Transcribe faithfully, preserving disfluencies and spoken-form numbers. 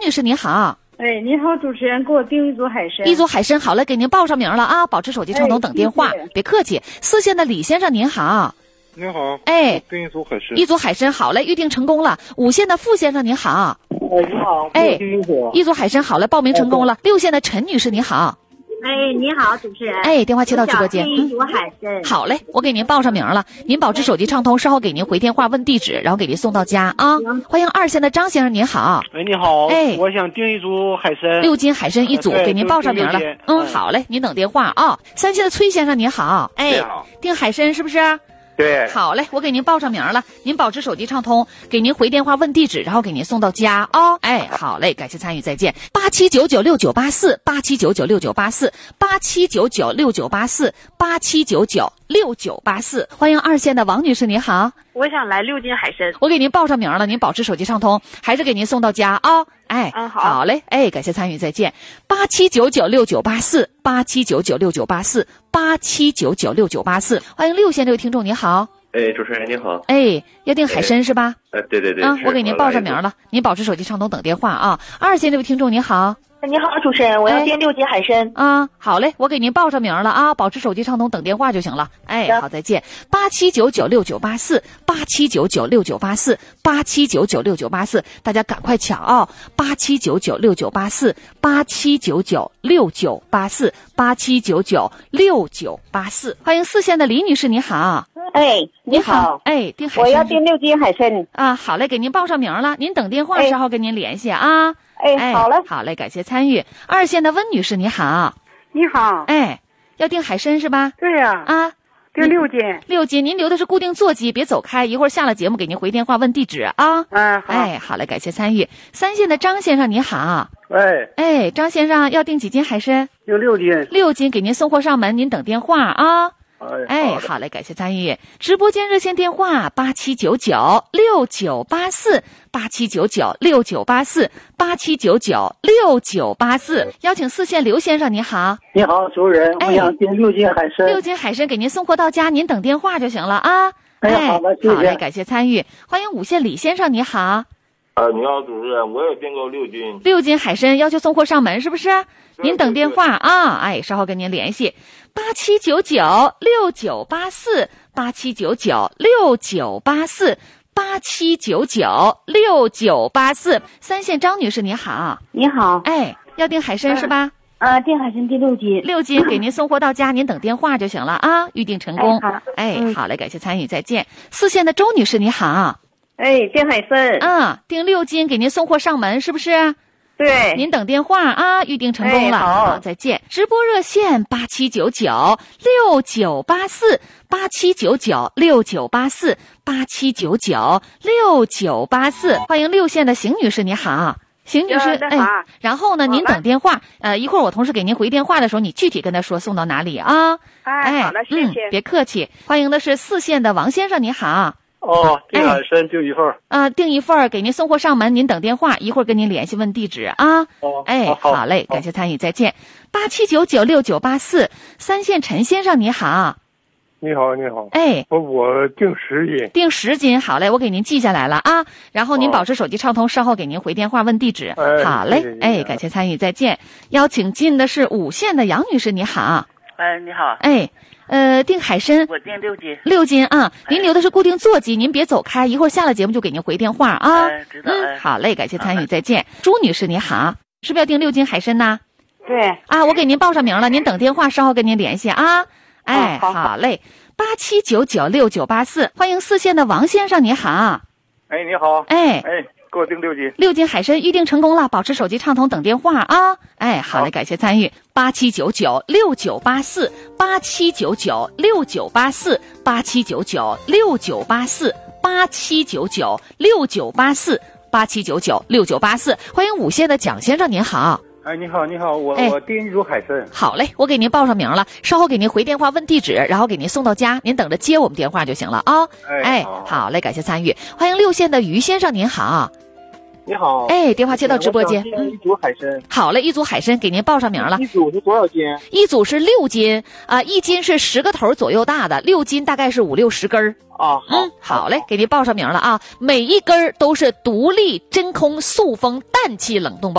女士，你好。 哎，你好，主持人，给我订一组海参。 一组海参，好了，给您报上名了啊，保持手机畅通等电话， 哎、 别客气。四线的李先生您好。 您好。 哎， 订一组海参。 一组海参，好嘞，预定成功了。五线的傅先生您好。 哎，你好。 哎， 一组。 一组海参，好嘞，报名成功了。六线的陈女士你好。 哎，你好，主持人。 哎，电话接到直播间。 一组海参。 好嘞，我给您报上名了，您保持手机畅通，稍后给您回电话问地址，然后给您送到家啊。欢迎二线的张先生您好。 哎，你好。 哎， 我想订一组海参。 六斤海参一组，给您报上名了。嗯，好嘞，您等电话啊。三线的崔先生您好。哎，订海参是不是？ 对， 好嘞，我给您报上名了，您保持手机畅通，给您回电话问地址，然后给您送到家哦。哎，好嘞，感谢参与，再见。八七九九六九八四，八七九九六九八四，八七九九六九八四，八七九九六九八四。欢迎二线的王女士，你好。 我想来六斤海参， 我给您报上名了，您保持手机畅通，还是给您送到家啊、哦。哎， 嗯，好， 好嘞，哎，感谢参与，再见。八七九九六九八四，八七九九六九八四，八七九九六九八四。欢迎六线这位听众，你好。 哎，主持人你好。 哎，要订海参是吧？ 呃，对对对。 啊，我给您报上名了，您保持手机畅通等电话啊。二线这位听众你好。 你好，主持人，我要订六斤海参。 啊，好嘞，我给您报上名了啊，保持手机畅通等电话就行了。哎，好，再见。八七九九六九八四，八七九九六九八四，八七九九六九八四，大家赶快抢啊！八七九九六九八四，八七九九六九八四，八七九九六九八四。欢迎四线的李女士，你好。 哎，你好。 哎，订海参。 我要订六斤海参。 啊，好嘞，给您报上名了，您等电话，稍后跟您联系啊。 哎，好嘞， 好嘞，感谢参与。二线的温女士，你好。 你好。 哎，要订海参是吧？ 对呀。 啊，啊订六斤。 六斤，您留的是固定座机，别走开，一会儿下了节目给您回电话问地址啊。 嗯，好。 哎，好嘞，感谢参与。三线的张先生，你好。 喂。 哎，张先生要订几斤海参？ 订六斤。 六斤，给您送货上门，您等电话啊。 哎， 好嘞，感谢参与。直播间热线电话八七九九六九八四，八七九九六九八四，八七九九六九八四。邀请四线刘先生，你好。 你好，主持人，我想订六斤海参。 六斤海参给您送货到家，您等电话就行了啊。 哎，好的，谢谢。 好嘞，感谢参与。欢迎五线李先生，你好。 啊，你好，主持人，我也订购六斤。 六斤海参要求送货上门，是不是？您等电话啊，哎，稍后跟您联系。八七九九六九八四，八七九九六九八四，八七九九六九八四。三线张女士，你好。 你好。 哎，要订海参是吧？ 啊，订海参订六斤。 六斤给您送货到家，您等电话就行了啊，预定成功。 哎，好， 哎嗯、 好嘞，感谢参与，再见。四线的周女士，你好。 哎，订海参。 啊，订六斤给您送货上门，是不是？ 对， 您等电话啊，预定成功了。 哎、好, 好，再见。直播热线八七九九六九八四，八七九九六九八四，八七九九六九八四。欢迎六线的邢女士，你好。邢女士，哎，然后呢，您等电话，呃，一会儿我同事给您回电话的时候，你具体跟他说送到哪里啊？ 哎，好了，谢谢、 嗯，别客气。欢迎的是四线的王先生，你好。 哦，订海参订一份儿啊，订一份儿给您送货上门，您等电话，一会儿跟您联系问地址啊。 哦， 哎，好嘞，感谢参与，再见。八七九九六九八四，三线陈先生你好。 你好，你好。 哎， 我我订十斤。 订十斤，好嘞，我给您记下来了啊。然后您保持手机畅通，稍后给您回电话问地址。 哎， 好嘞，哎，感谢参与，再见。邀请进的是五线的杨女士，你好。 哎，你好。 哎。呃，订海参， 我订六斤， 六斤啊！您留的是固定座机，您别走开，一会儿下了节目就给您回电话啊。 哎，知道。 嗯，好嘞，感谢参与，再见。朱女士，你好，是不是要订六斤海参呢？ 对。 啊，我给您报上名了，您等电话，稍后跟您联系啊。哎， 好， 好嘞，八七九九六九八四，欢迎四线的王先生，你好。 哎，你好。 哎。 哎。给我订六斤， 六斤海参预定成功了，保持手机畅通等电话啊！哎，好嘞，感谢参与。八七九九六九八四，八七九九六九八四，八七九九六九八四，八七九九六九八四，八七九九六九八四。欢迎五线的蒋先生，您好。 哎，你好，你好，我、哎、我订一组海参。 好嘞，我给您报上名了，稍后给您回电话问地址，然后给您送到家，您等着接我们电话就行了啊。 哎， 哎好, 好嘞，感谢参与。欢迎六线的于先生，您好。 你好， 哎，电话接到直播间。 一组海参。 好嘞，一组海参给您报上名了。 一组是多少斤？ 一组是六斤啊、呃，一斤是十个头左右大的，六斤大概是五六十根儿。 啊， 嗯，好嘞，给您报上名了啊，每一根儿都是独立真空塑封氮气冷冻包。